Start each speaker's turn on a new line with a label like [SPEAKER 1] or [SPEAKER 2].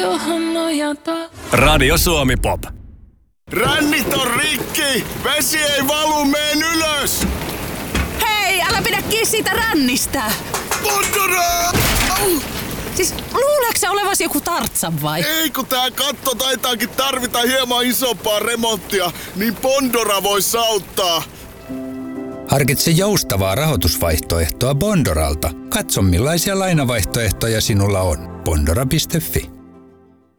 [SPEAKER 1] johon nojata.
[SPEAKER 2] Radio Suomi Pop.
[SPEAKER 3] Rännit on rikki! Vesi ei valu, meen ylös!
[SPEAKER 1] Hei, älä pidä kiinni siitä rännistä!
[SPEAKER 3] Bondora!
[SPEAKER 1] Siis luuleeko sä olevasi joku Tartsan vai?
[SPEAKER 3] Ei, kun tää katto taitaakin tarvita hieman isompaa remonttia, niin Bondora vois auttaa.
[SPEAKER 4] Harkitse joustavaa rahoitusvaihtoehtoa Bondoralta. Katso millaisia lainavaihtoehtoja sinulla on. Bondora.fi